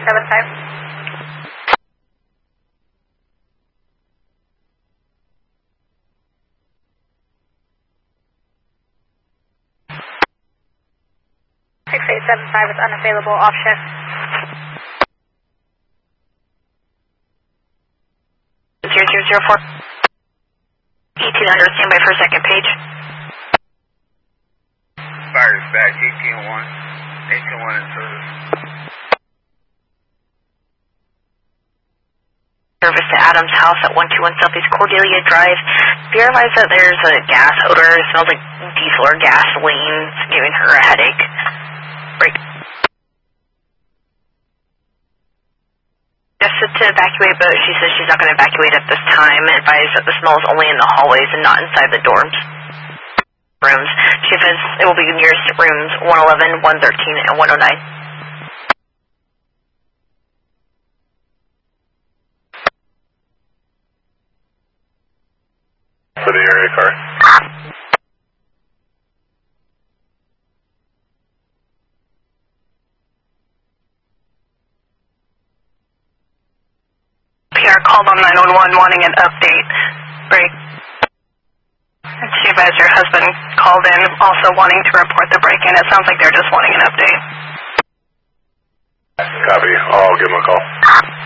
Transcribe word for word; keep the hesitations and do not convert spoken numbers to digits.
seven five. six eight seven five is unavailable, off shift. zero zero zero four. eighteen hundred, stand by for a second, page. Fires back, eighteen one. eighteen one in service. Service to Adams House at one two one Southeast Cordelia Drive. Be advised that there's a gas odor. It smells like diesel or gasoline. It's giving her a headache. Break. Suggested to evacuate, but she says she's not going to evacuate at this time. Advise that the smell is only in the hallways and not inside the dorms. Rooms. She says it will be nearest rooms one eleven, one thirteen, and one oh nine. For the area car. P R called on nine one one wanting an update. Break. And she advised her husband called in also wanting to report the break-in. It sounds like they're just wanting an update. Copy. I'll give him a call.